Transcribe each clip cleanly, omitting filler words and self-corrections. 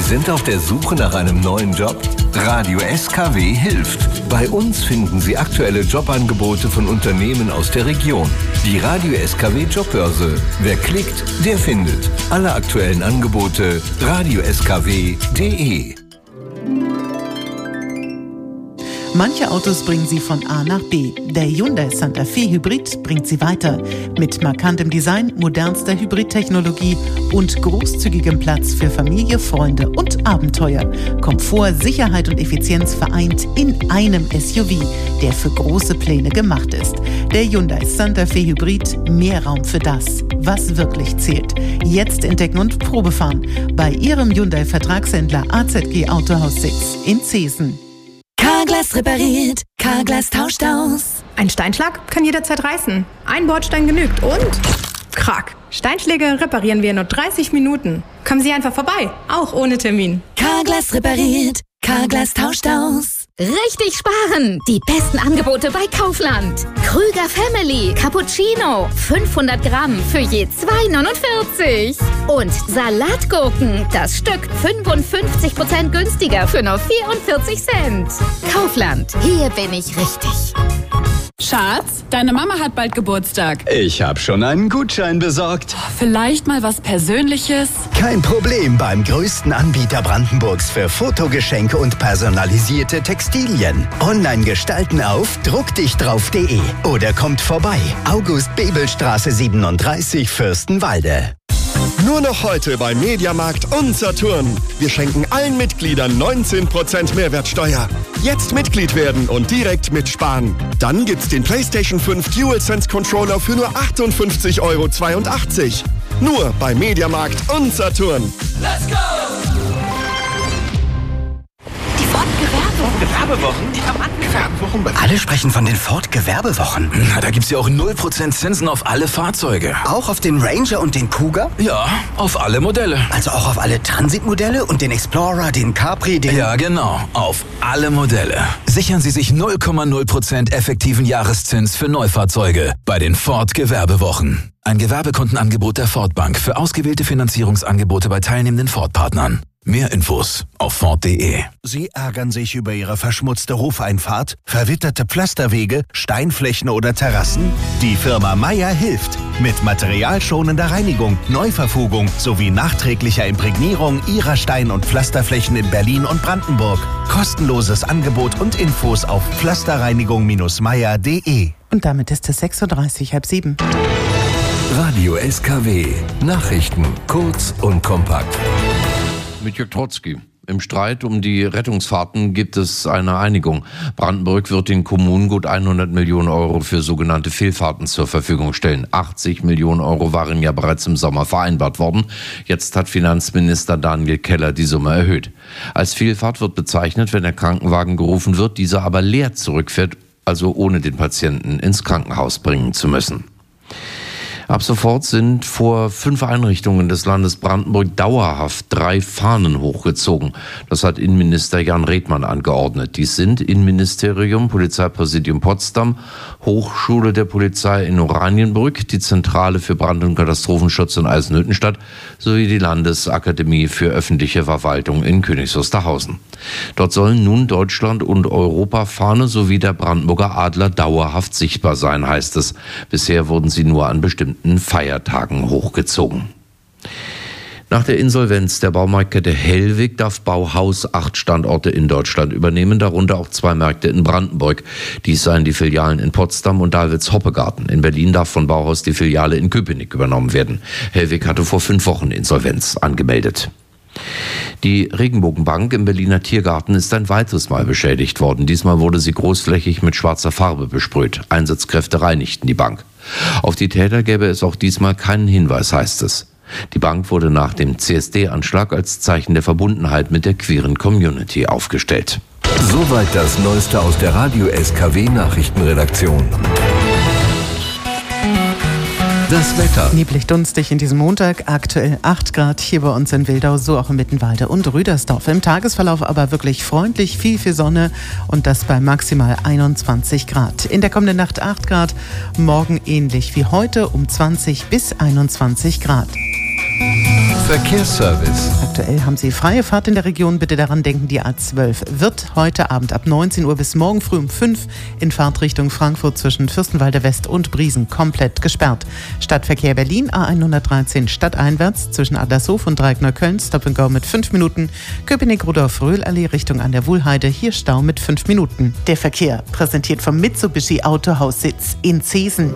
Sie sind auf der Suche nach einem neuen Job? Radio SKW hilft. Bei uns finden Sie aktuelle Jobangebote von Unternehmen aus der Region. Die Radio SKW Jobbörse. Wer klickt, der findet. Alle aktuellen Angebote radioskw.de. Manche Autos bringen Sie von A nach B. Der Hyundai Santa Fe Hybrid bringt Sie weiter. Mit markantem Design, modernster Hybridtechnologie und großzügigem Platz für Familie, Freunde und Abenteuer. Komfort, Sicherheit und Effizienz vereint in einem SUV, der für große Pläne gemacht ist. Der Hyundai Santa Fe Hybrid, mehr Raum für das, was wirklich zählt. Jetzt entdecken und Probefahren bei Ihrem Hyundai-Vertragshändler AZG Autohaus 6 in Zeesen. Carglass repariert, Carglass tauscht aus. Ein Steinschlag kann jederzeit reißen. Ein Bordstein genügt und krack. Steinschläge reparieren wir in nur 30 Minuten. Kommen Sie einfach vorbei, auch ohne Termin. Carglass repariert, Carglass tauscht aus. Richtig sparen! Die besten Angebote bei Kaufland. Krüger Family Cappuccino 500 Gramm für je 2,49. Und Salatgurken, das Stück 55% günstiger für nur 44 Cent. Kaufland, hier bin ich richtig. Schatz, deine Mama hat bald Geburtstag. Ich habe schon einen Gutschein besorgt. Vielleicht mal was Persönliches? Kein Problem beim größten Anbieter Brandenburgs für Fotogeschenke und personalisierte Textilien. Online gestalten auf druckdichdrauf.de oder kommt vorbei. August-Bebel-Straße 37, Fürstenwalde. Nur noch heute bei Mediamarkt und Saturn. Wir schenken allen Mitgliedern 19% Mehrwertsteuer. Jetzt Mitglied werden und direkt mitsparen. Dann gibt's den PlayStation 5 DualSense Controller für nur 58,82 €. Nur bei Mediamarkt und Saturn. Let's go! Die Ford-Gewerbewochen, die haben angefangen. Alle sprechen von den Ford-Gewerbewochen. Na, da gibt's ja auch 0% Zinsen auf alle Fahrzeuge. Auch auf den Ranger und den Kuga? Ja, auf alle Modelle. Also auch auf alle Transit-Modelle und den Explorer, den Capri, den... Ja, genau. Auf alle Modelle. Sichern Sie sich 0,0% effektiven Jahreszins für Neufahrzeuge bei den Ford-Gewerbewochen. Ein Gewerbekundenangebot der Ford Bank für ausgewählte Finanzierungsangebote bei teilnehmenden Ford-Partnern. Mehr Infos auf Ford.de. Sie ärgern sich über Ihre verschmutzte Hofeinfahrt, verwitterte Pflasterwege, Steinflächen oder Terrassen? Die Firma Meier hilft. Mit materialschonender Reinigung, Neuverfugung sowie nachträglicher Imprägnierung Ihrer Stein- und Pflasterflächen in Berlin und Brandenburg. Kostenloses Angebot und Infos auf pflasterreinigung-meier.de. Und damit ist es 6:30, 6:30. Radio SKW. Nachrichten kurz und kompakt. Mit Jörg Trotzki. Im Streit um die Rettungsfahrten gibt es eine Einigung. Brandenburg wird den Kommunen gut 100 Millionen € für sogenannte Fehlfahrten zur Verfügung stellen. 80 Millionen € waren ja bereits im Sommer vereinbart worden. Jetzt hat Finanzminister Daniel Keller die Summe erhöht. Als Fehlfahrt wird bezeichnet, wenn der Krankenwagen gerufen wird, dieser aber leer zurückfährt, also ohne den Patienten ins Krankenhaus bringen zu müssen. Ab sofort sind vor 5 Einrichtungen des Landes Brandenburg dauerhaft 3 Fahnen hochgezogen. Das hat Innenminister Jan Redmann angeordnet. Dies sind Innenministerium, Polizeipräsidium Potsdam, Hochschule der Polizei in Oranienbrück, die Zentrale für Brand- und Katastrophenschutz in Eisenhüttenstadt sowie die Landesakademie für öffentliche Verwaltung in Königs Wusterhausen. Dort sollen nun Deutschland- und Europafahne sowie der Brandenburger Adler dauerhaft sichtbar sein, heißt es. Bisher wurden sie nur an bestimmten Feiertagen hochgezogen. Nach der Insolvenz der Baumarktkette Hellwig darf Bauhaus 8 Standorte in Deutschland übernehmen, darunter auch 2 Märkte in Brandenburg. Dies seien die Filialen in Potsdam und Dahlwitz-Hoppegarten. In Berlin darf von Bauhaus die Filiale in Köpenick übernommen werden. Hellwig hatte vor 5 Wochen Insolvenz angemeldet. Die Regenbogenbank im Berliner Tiergarten ist ein weiteres Mal beschädigt worden. Diesmal wurde sie großflächig mit schwarzer Farbe besprüht. Einsatzkräfte reinigten die Bank. Auf die Täter gäbe es auch diesmal keinen Hinweis, heißt es. Die Bank wurde nach dem CSD-Anschlag als Zeichen der Verbundenheit mit der queeren Community aufgestellt. Soweit das Neueste aus der Radio SKW Nachrichtenredaktion. Das Wetter. Neblig dunstig in diesem Montag, aktuell 8 Grad hier bei uns in Wildau, so auch in Mittenwalde und Rüdersdorf. Im Tagesverlauf aber wirklich freundlich, viel Sonne und das bei maximal 21 Grad. In der kommenden Nacht 8 Grad, morgen ähnlich wie heute um 20 bis 21 Grad. Verkehrsservice. Aktuell haben Sie freie Fahrt in der Region. Bitte daran denken, die A12 wird heute Abend ab 19 Uhr bis morgen früh um 5 in Fahrtrichtung Frankfurt zwischen Fürstenwalde West und Briesen komplett gesperrt. Stadtverkehr Berlin, A113 stadteinwärts zwischen Adlershof und Dreieckneukölln, Stop and Go mit 5 Minuten. Köpenick-Rudolf-Röhl-Allee Richtung an der Wuhlheide, hier Stau mit 5 Minuten. Der Verkehr präsentiert vom Mitsubishi Autohaussitz in Zeesen.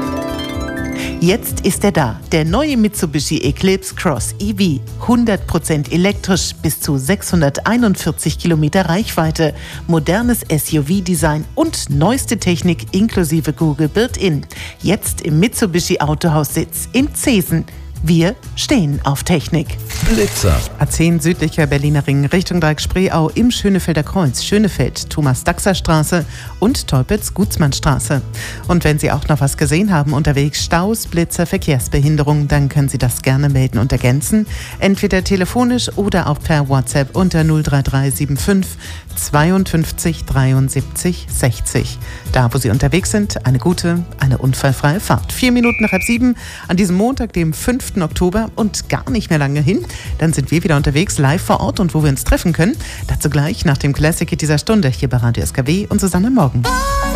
Jetzt ist er da, der neue Mitsubishi Eclipse Cross EV. 100% elektrisch, bis zu 641 Kilometer Reichweite, modernes SUV-Design und neueste Technik inklusive Google Built-In. Jetzt im Mitsubishi Autohaussitz in Zeesen. Wir stehen auf Technik. Blitzer. A10 südlicher Berliner Ring Richtung Dreieck-Spreeau im Schönefelder Kreuz, Schönefeld, Thomas-Daxer-Straße und Teupitz-Gutzmann-Straße. Und wenn Sie auch noch was gesehen haben unterwegs, Staus, Blitzer, Verkehrsbehinderung, dann können Sie das gerne melden und ergänzen. Entweder telefonisch oder auch per WhatsApp unter 03375 52 73 60. Da, wo Sie unterwegs sind, eine gute, eine unfallfreie Fahrt. 4 Minuten nach halb 7 an diesem Montag, dem 5. Oktober und gar nicht mehr lange hin. Dann sind wir wieder unterwegs, live vor Ort und wo wir uns treffen können. Dazu gleich nach dem Classic Hit dieser Stunde hier bei Radio SKW und Susanne Morgen.